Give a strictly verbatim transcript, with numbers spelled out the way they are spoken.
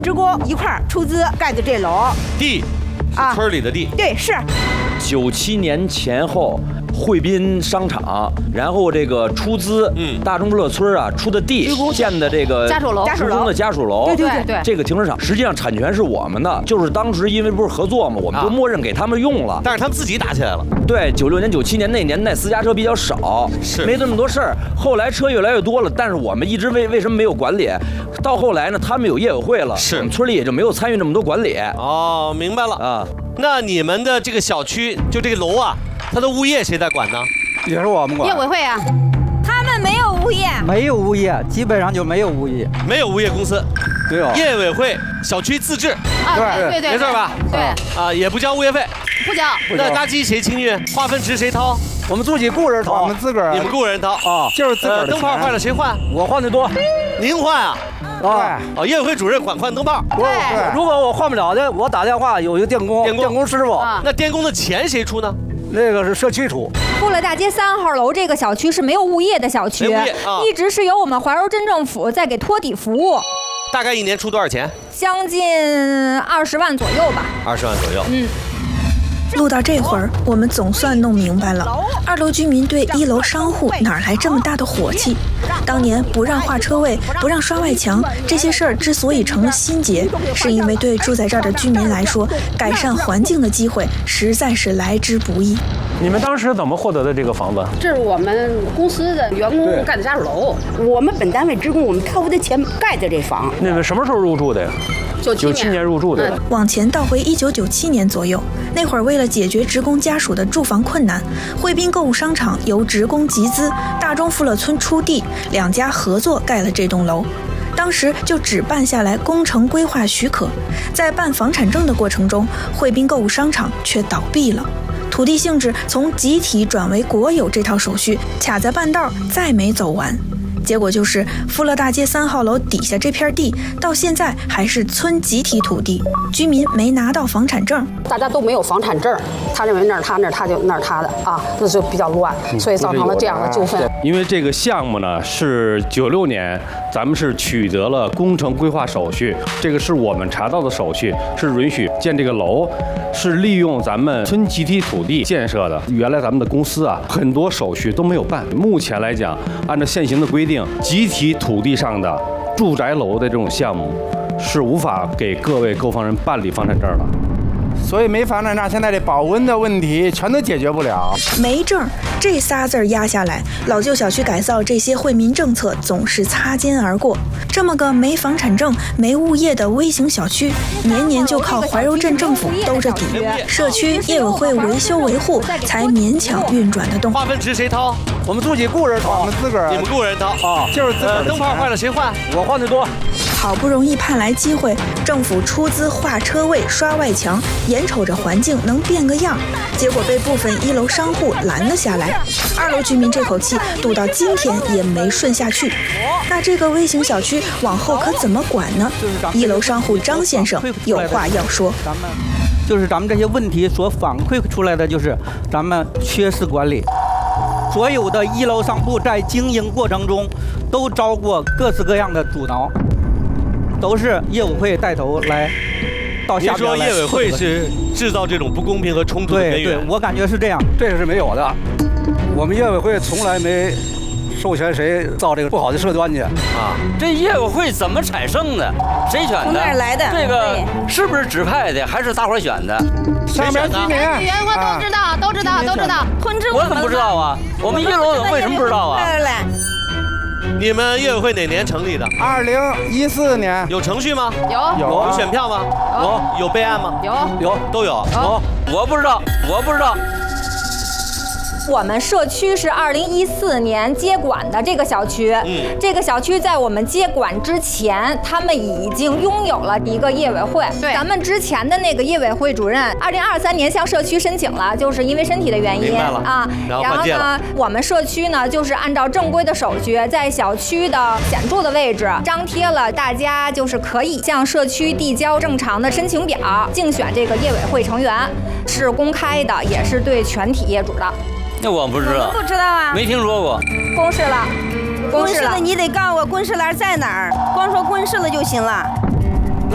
职工一块儿出资盖的这楼。 地是村里的地。 对，是。 九七年前后。 汇滨商场，然后这个出资，嗯，大中乐村啊出的地建的这个家属楼， 职工的家属楼， 对对对对， 这个停车场实际上产权是我们的，就是当时因为不是合作嘛，我们就默认给他们用了， 但是他们自己打起来了。 对，九六年、九七年那年代私家车比较少， 是没那么多事儿。后来车越来越多了，但是我们一直为为什么没有管理？到后来呢，他们有业委会了， 是我们村里也就没有参与那么多管理。 哦，明白了啊。那你们的这个小区就这个楼啊，它的物业谁在管呢？ 也是我们管。 业委会啊， 他们没有物业， 没有物业，基本上就没有物业， 没有物业公司， 对哦。 业委会小区自治， 啊，对对对， 没错吧？ 对， 啊，也不交物业费， 不交。 那垃圾谁清运？化粪池谁掏？ 我们自己雇人掏，我们自个儿。 你们雇人掏啊，就是自个儿的。 灯泡坏了谁换？ 我换的多。 您换啊？ 啊， 哦，业委会主任管换灯泡。 对，如果我换不了的，我打电话有一个电工， 电工电工师傅。 那电工的钱谁出呢？ 那个是社区出。 富乐大街三号楼这个小区是没有物业的小区， 啊、 一直是由我们怀柔镇政府在给托底服务。 大概一年出多少钱？ 将近二十万左右吧。 二十万左右。嗯。 录到这会儿，我们总算弄明白了，二楼居民对一楼商户哪来这么大的火气？当年不让划车位、不让刷外墙，这些事儿之所以成了心结，是因为对住在这儿的居民来说，改善环境的机会实在是来之不易。 你们当时怎么获得的这个房子？ 这是我们公司的员工盖的家属楼， 我们本单位职工，我们掏的钱盖的这房。 那个什么时候入住的呀？九七年入住的。 往前倒回一九九七年左右，那会儿为了解决职工家属的住房困难，汇滨购物商场由职工集资，大中富乐村出地，两家合作盖了这栋楼。当时就只办下来工程规划许可，在办房产证的过程中，汇滨购物商场却倒闭了。土地性质从集体转为国有这套手续卡在半道，再没走完。结果就是富乐大街三号楼底下这片地到现在还是村集体土地，居民没拿到房产证， 大家都没有房产证，他认为那儿他那儿他就那儿他的啊，那就比较乱，所以造成了这样的纠纷。 因为这个项目呢是九六年咱们是取得了工程规划手续，这个是我们查到的手续，是允许建这个楼，是利用咱们村集体土地建设的。原来咱们的公司啊，很多手续都没有办。目前来讲，按照现行的规定。集体土地上的住宅楼的这种项目是无法给各位购房人办理房产证的， 所以没房产证，现在的保温的问题全都解决不了。 没证这仨字儿压下来，老旧小区改造这些惠民政策总是擦肩而过。这么个没房产证、没物业的微型小区，年年就靠怀柔镇政府兜着底，社区业委会维修维护，才勉强运转得动。 化粪池谁掏？ 我们自己雇人掏，我们自个儿。 你们雇人掏啊？就是自个儿。 灯泡坏了谁换？ 我换的多。 好不容易盼来机会，政府出资划车位、刷外墙，眼瞅着环境能变个样，结果被部分一楼商户拦了下来。二楼居民这口气堵到今天也没顺下去。那这个微型小区往后可怎么管呢？一楼商户张先生有话要说。 咱们就是咱们这些问题所反馈出来的，就是咱们缺失管理。所有的一楼商铺在经营过程中都遭过各式各样的阻挠，都是业委会带头来到下边来。 你说业委会是制造这种不公平和冲突的根源？ 对对，我感觉是这样。这个是没有的，我们业委会从来没授权谁造这个不好的设端去啊。 这业委会怎么产生的？谁选的？ 从哪儿来的？ 这个是不是指派的，还是大伙选的？ 上面居民、 员工都知道，都知道，都知道。 通知我怎么不知道啊？我们一楼为什么不知道啊？ 你们业委会哪年成立的？ 二零一四年。 有程序吗？ 有。 有。 有选票吗？ 有。 有备案吗？ 有。 有。 都有。 有。 我不知道，我不知道。 我们社区是二零一四年接管的这个小区，嗯，这个小区在我们接管之前，他们已经拥有了一个业委会。 对， 咱们之前的那个业委会主任，二零二三年向社区申请了，就是因为身体的原因啊。 然后然后呢，我们社区呢，就是按照正规的手续，在小区的显著的位置张贴了，大家就是可以向社区递交正常的申请表，竞选这个业委会成员，是公开的，也是对全体业主的。 那我不知道， 不知道啊， 没听说过。 公示了， 公示了，你得告诉我公示栏在哪儿，光说公示了就行了。